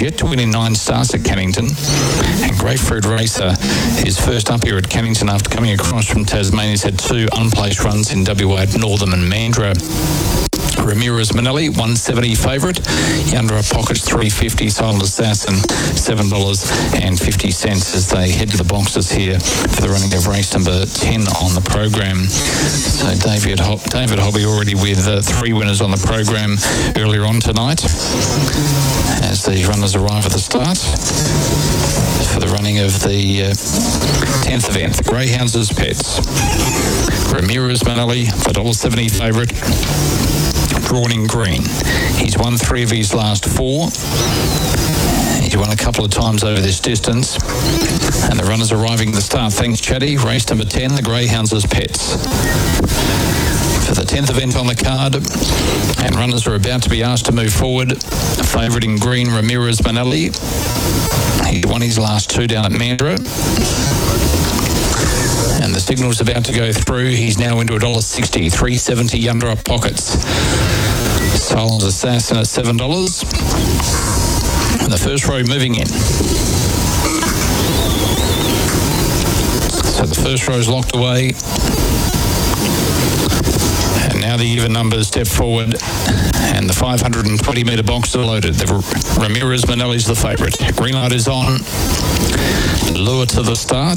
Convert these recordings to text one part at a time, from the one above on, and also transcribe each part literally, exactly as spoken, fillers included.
yet to win in nine starts at Cannington. And Grapefruit Racer is first up here at Cannington after coming across from Tasmania. He's had two unplaced runs in W A at Northam and Mandurah. Ramirez Manelli, one seventy favourite. Yandera Pockets, three fifty. Silent Assassin, seven dollars fifty as they head to the boxes here for the running of race number ten on the program. So David, Ho- David Hobby already with uh, three winners on the program earlier on tonight as the runners arrive at the start for the running of the uh, tenth event, the Greyhounds' Pets. Ramirez Manelli, the one dollar seventy favourite. Drawn in green. He's won three of his last four. He's won a couple of times over this distance. And the runners arriving at the start. Thanks, Chatty. Race number ten, the Greyhounds' Pets. For the tenth event on the card, and runners are about to be asked to move forward. Favourite in green, Ramirez Manelli. He won his last two down at Mandurah. And the signal's about to go through. He's now into one dollar sixty, three seventy under Pockets. Silent Assassin at seven dollars. And the first row moving in. So the first row's locked away. And now the even numbers step forward. And the five hundred twenty metre box are loaded. The R- Ramirez Manelli's the favourite. Green light is on. Lure to the start.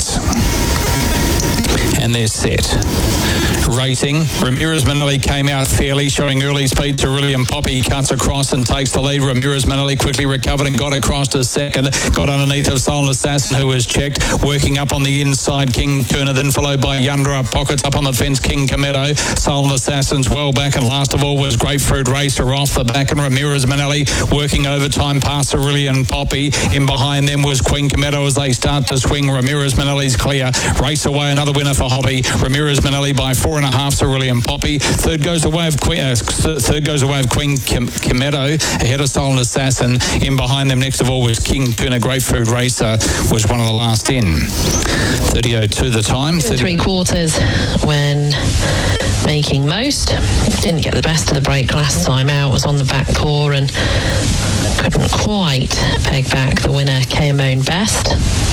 And they're set. Racing. Ramirez Manelli came out fairly, showing early speed to William Poppy. Cuts across and takes the lead. Ramirez Manelli quickly recovered and got across to second. Got underneath of Silent Assassin, who was checked. Working up on the inside, King Turner, then followed by Yandera Pockets. Up on the fence, King Cometto. Silent Assassin's well back, and last of all was Grapefruit Racer off the back, and Ramirez Manelli working overtime past Aurelian Poppy. In behind them was Queen Cometto as they start to swing. Ramirez Manelli's clear. Race away, another winner for Hobby. Ramirez Manelli by four and a half, Aurelian Poppy. Third goes the way of Queen. Uh, third goes the way of Queen Cometto ahead of Silent Assassin. In behind them, next of all, was King Tuna. Grapefruit Racer was one of the last in. thirty oh two the time. thirty Three quarters when making most. Didn't get the best of the break last time out. Was on the back paw and couldn't quite peg back the winner, K-Moan Best.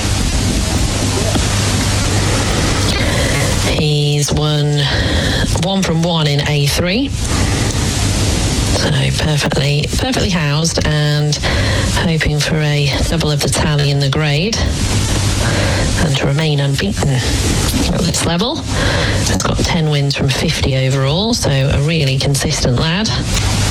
He's won one from one in A three. So perfectly, perfectly housed and hoping for a double of the tally in the grade and to remain unbeaten at this level. He's got ten wins from fifty overall, so a really consistent lad.